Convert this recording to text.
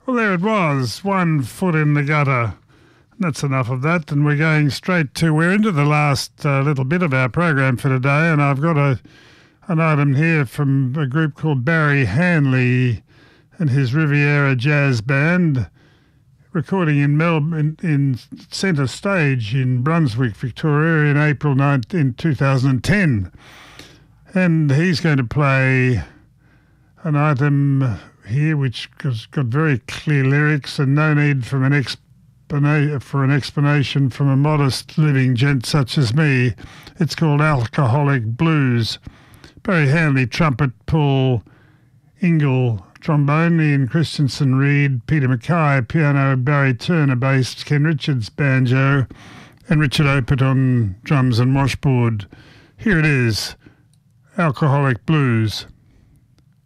Well, there it was, 1 foot in the gutter. That's enough of that, and we're going straight to, we're into the last little bit of our program for today, and I've got an item here from a group called Barry Hanley and his Riviera Jazz Band, recording in Melbourne, in Centre Stage in Brunswick, Victoria, in April in 2010. And he's going to play an item here which has got very clear lyrics and no need for an explanation from a modest living gent such as me. It's called Alcoholic Blues. Barry Hanley, trumpet; Paul Ingle, trombone; Ian Christensen, reed; Peter Mackay, piano; Barry Turner, bass; Ken Richards, banjo; and Richard Opert on drums and washboard. Here it is, Alcoholic Blues.